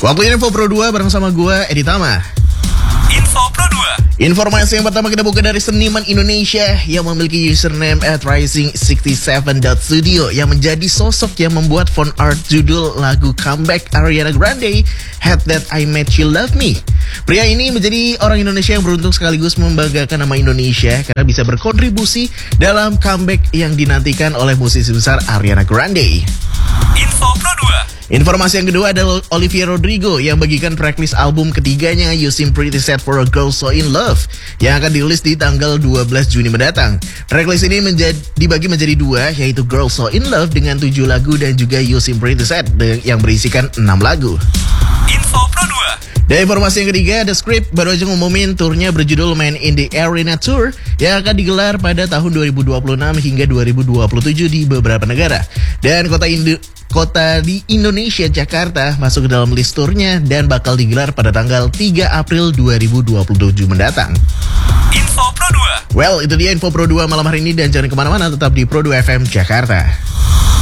Waktu Info Pro 2 bareng sama gue, Edi Tama. Info Pro 2. Informasi yang pertama kita buka dari seniman Indonesia yang memiliki username @rising67.studio yang menjadi sosok yang membuat font art judul lagu comeback Ariana Grande, Had That I Met You Love Me. Pria ini menjadi orang Indonesia yang beruntung sekaligus membanggakan nama Indonesia karena bisa berkontribusi dalam comeback yang dinantikan oleh musisi besar Ariana Grande. Info Pro 2. Informasi yang kedua adalah Olivia Rodrigo yang bagikan tracklist album ketiganya You Seem Pretty Sad for a Girl So In Love yang akan dirilis di tanggal 12 Juni mendatang. Tracklist ini dibagi menjadi dua, yaitu Girl So In Love dengan 7 lagu dan juga You Seem Pretty Sad yang berisikan 6 lagu. Info Pro 2. Dan informasi yang ketiga, The Script baru aja ngumumin turnya berjudul Man in the Arena Tour yang akan digelar pada tahun 2026 hingga 2027 di beberapa negara. Dan kota di Indonesia, Jakarta, masuk ke dalam list turnya dan bakal digelar pada tanggal 3 April 2027 mendatang. Info Pro 2. Well, itu dia Info Pro 2 malam hari ini dan jangan kemana-mana, tetap di Pro 2 FM Jakarta.